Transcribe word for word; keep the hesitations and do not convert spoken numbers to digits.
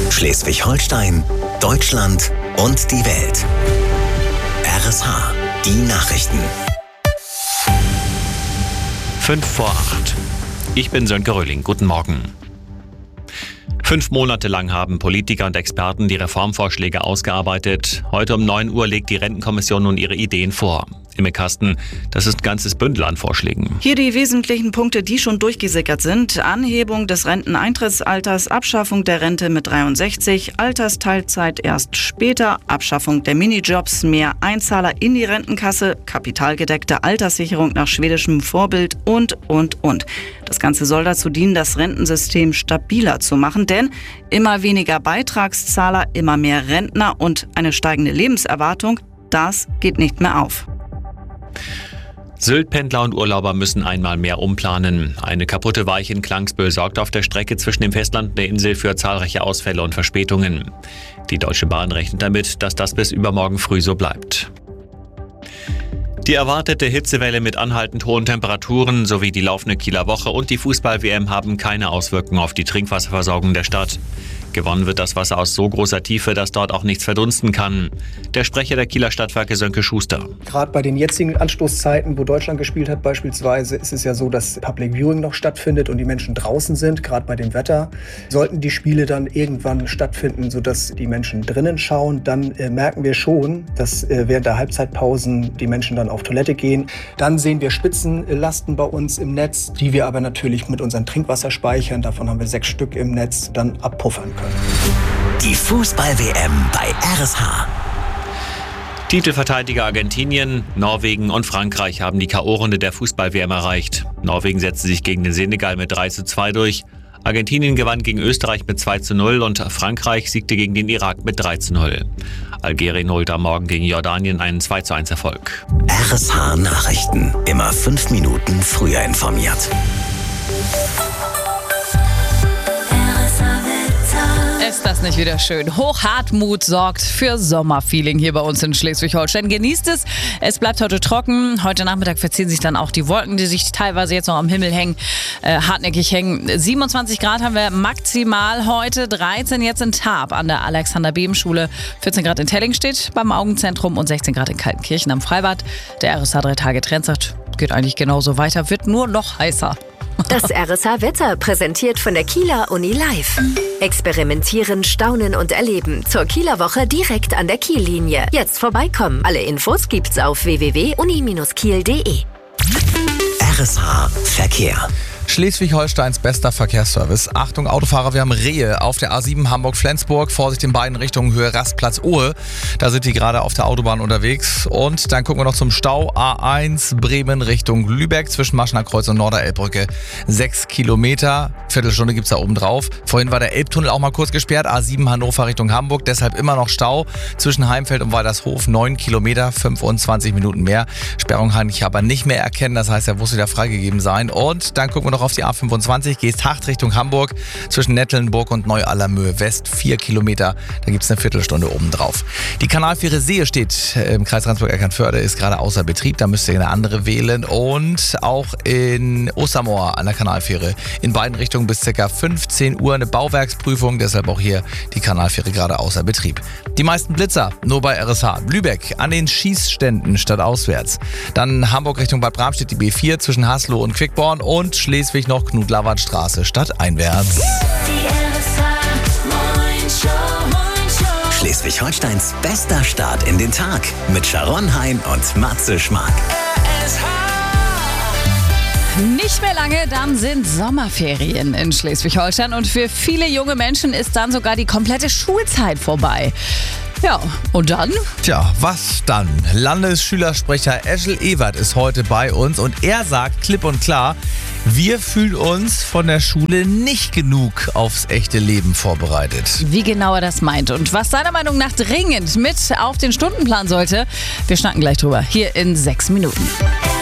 Schleswig-Holstein, Deutschland und die Welt. R S H, die Nachrichten. Fünf vor acht. Ich bin Sönke Röhling. Guten Morgen. Fünf Monate lang haben Politiker und Experten die Reformvorschläge ausgearbeitet. Heute um neun Uhr legt die Rentenkommission nun ihre Ideen vor. Im Kasten, das ist ein ganzes Bündel an Vorschlägen. Hier die wesentlichen Punkte, die schon durchgesickert sind. Anhebung des Renteneintrittsalters, Abschaffung der Rente mit dreiundsechzig, Altersteilzeit erst später, Abschaffung der Minijobs, mehr Einzahler in die Rentenkasse, kapitalgedeckte Alterssicherung nach schwedischem Vorbild und, und, und. Das Ganze soll dazu dienen, das Rentensystem stabiler zu machen, denn immer weniger Beitragszahler, immer mehr Rentner und eine steigende Lebenserwartung, das geht nicht mehr auf. Sylt-Pendler und Urlauber müssen einmal mehr umplanen. Eine kaputte Weiche in Klangsbühl sorgt auf der Strecke zwischen dem Festland und der Insel für zahlreiche Ausfälle und Verspätungen. Die Deutsche Bahn rechnet damit, dass das bis übermorgen früh so bleibt. Die erwartete Hitzewelle mit anhaltend hohen Temperaturen sowie die laufende Kieler Woche und die Fußball-W M haben keine Auswirkungen auf die Trinkwasserversorgung der Stadt. Gewonnen wird das Wasser aus so großer Tiefe, dass dort auch nichts verdunsten kann. Der Sprecher der Kieler Stadtwerke Sönke Schuster. Gerade bei den jetzigen Anstoßzeiten, wo Deutschland gespielt hat beispielsweise, ist es ja so, dass Public Viewing noch stattfindet und die Menschen draußen sind, gerade bei dem Wetter. Sollten die Spiele dann irgendwann stattfinden, sodass die Menschen drinnen schauen, dann äh, merken wir schon, dass äh, während der Halbzeitpausen die Menschen dann auf Toilette gehen. Dann sehen wir Spitzenlasten bei uns im Netz, die wir aber natürlich mit unseren Trinkwasserspeichern, davon haben wir sechs Stück im Netz, dann abpuffern können. Die Fußball-W M bei R S H. Titelverteidiger Argentinien, Norwegen und Frankreich haben die K O-Runde der Fußball-W M erreicht. Norwegen setzte sich gegen den Senegal mit drei zu zwei durch. Argentinien gewann gegen Österreich mit zwei zu null und Frankreich siegte gegen den Irak mit drei zu null. Algerien holte am Morgen gegen Jordanien einen zwei zu eins Erfolg. R S H Nachrichten. Immer fünf Minuten früher informiert. Ist das nicht wieder schön? Hochhartmut sorgt für Sommerfeeling hier bei uns in Schleswig-Holstein. Genießt es. Es bleibt heute trocken. Heute Nachmittag verziehen sich dann auch die Wolken, die sich teilweise jetzt noch am Himmel hängen, äh, hartnäckig hängen. siebenundzwanzig Grad haben wir maximal heute, dreizehn jetzt in Tarp an der Alexander-Behm-Schule, vierzehn Grad in Tellingstedt beim Augenzentrum und sechzehn Grad in Kaltenkirchen am Freibad. Der R S H drei Tage Trend sagt, geht eigentlich genauso weiter, wird nur noch heißer. Das R S H-Wetter präsentiert von der Kieler Uni Live. Experimentieren, staunen und erleben. Zur Kieler Woche direkt an der Kiellinie. Jetzt vorbeikommen. Alle Infos gibt's auf w w w punkt uni Bindestrich kiel punkt de. R S H Verkehr. Schleswig-Holsteins bester Verkehrsservice. Achtung Autofahrer, wir haben Rehe auf der A sieben Hamburg-Flensburg. Vorsicht in beiden Richtungen, Höhe Rastplatz Ohe. Da sind die gerade auf der Autobahn unterwegs. Und dann gucken wir noch zum Stau. A eins Bremen Richtung Lübeck zwischen Maschener Kreuz und Norderelbbrücke. Sechs Kilometer, Viertelstunde gibt's da oben drauf. Vorhin war der Elbtunnel auch mal kurz gesperrt. A sieben Hannover Richtung Hamburg, deshalb immer noch Stau. Zwischen Heimfeld und Waldershof neun Kilometer, fünfundzwanzig Minuten mehr. Sperrung kann ich aber nicht mehr erkennen, das heißt, er muss wieder freigegeben sein. Und dann gucken wir noch auf die A fünfundzwanzig, Geesthacht Richtung Hamburg, zwischen Nettelnburg und Neu-Allermöhe West, vier Kilometer, da gibt es eine Viertelstunde obendrauf. Die Kanalfähre Sehe steht im Kreis Rendsburg-Eckernförde, ist gerade außer Betrieb, da müsst ihr eine andere wählen. Und auch in Ostermoor an der Kanalfähre in beiden Richtungen bis ca. fünfzehn Uhr eine Bauwerksprüfung, deshalb auch hier die Kanalfähre gerade außer Betrieb. Die meisten Blitzer nur bei R S H. Lübeck an den Schießständen statt auswärts. Dann Hamburg Richtung Bad Bramstedt die B vier zwischen Haslo und Quickborn und Schleswig noch Knut-Lawert-Straße statt einwärts. Schleswig-Holsteins bester Start in den Tag mit Sharon Hein und Matze Schmark. Nicht mehr lange, dann sind Sommerferien in Schleswig-Holstein und für viele junge Menschen ist dann sogar die komplette Schulzeit vorbei. Ja, und dann? Tja, was dann? Landesschülersprecher Eschel Ewert ist heute bei uns und er sagt klipp und klar, wir fühlen uns von der Schule nicht genug aufs echte Leben vorbereitet. Wie genau er das meint und was seiner Meinung nach dringend mit auf den Stundenplan sollte, wir schnacken gleich drüber, hier in sechs Minuten.